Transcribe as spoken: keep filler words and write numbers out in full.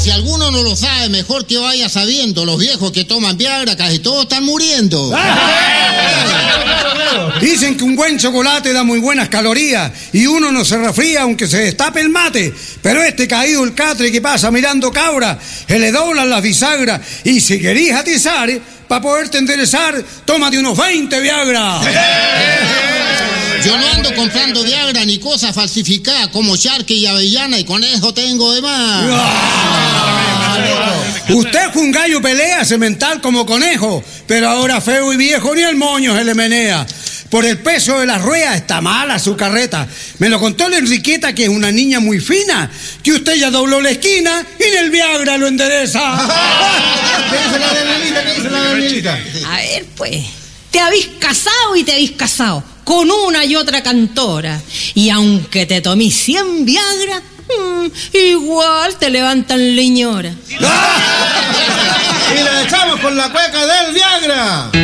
si alguno no lo sabe, mejor que vaya sabiendo. Los viejos que toman Viagra casi todos están muriendo. Dicen que un buen chocolate da muy buenas calorías y uno no se resfría aunque se destape el mate. Pero este caído el catre que pasa mirando cabra, se le doblan las bisagras. Y si querís atizar, para poderte enderezar, tómate unos veinte Viagra. Yo no ando comprando Viagra ni cosas falsificadas como charque y avellana, y con eso tengo de más. Usted fue un gallo pelea semental como conejo, pero ahora feo y viejo ni el moño se le menea. Por el peso de las ruedas está mala su carreta. Me lo contó la Enriqueta, que es una niña muy fina, que usted ya dobló la esquina y en el Viagra lo endereza. ¿Qué dice la Danielita? ¿Qué dice la Danielita? A ver, pues, te habéis casado y te habéis casado con una y otra cantora. Y aunque te tomís cien Viagra, mmm, igual te levantan leñora. Y la echamos con la cueca del Viagra.